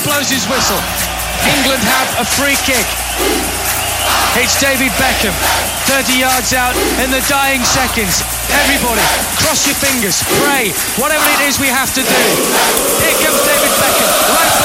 blows his whistle. England have a free kick. It's David Beckham, 30 yards out in the dying seconds. Everybody, cross your fingers, pray, whatever it is we have to do. Here comes David Beckham, right